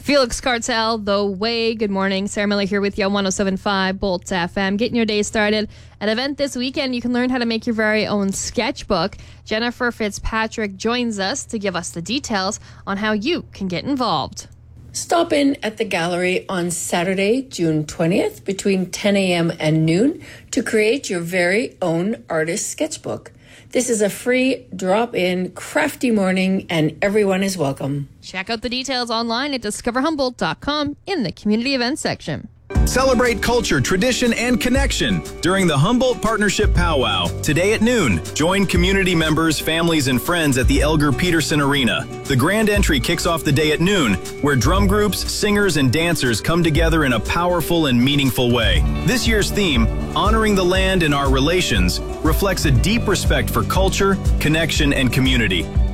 Felix Cartel, The Way. Good morning. Sarah Miller here with you on 107.5 Bolt FM. Getting your day started. At an event this weekend, you can learn how to make your very own sketchbook. Jennifer Fitzpatrick joins us to give us the details on how you can get involved. Stop in at the gallery on Saturday, June 20th between 10 a.m. and noon to create your very own artist sketchbook. This is a free drop-in, crafty morning, and everyone is welcome. Check out the details online at discoverhumboldt.com in the community events section. Celebrate culture, tradition, and connection during the Humboldt Partnership Powwow today at noon. Join community members, families, and friends at the Elgar Peterson Arena. The grand entry kicks off the day at noon, where drum groups, singers, and dancers come together in a powerful and meaningful way. This year's theme, Honoring the Land and Our Relations, reflects a deep respect for culture, connection, and community.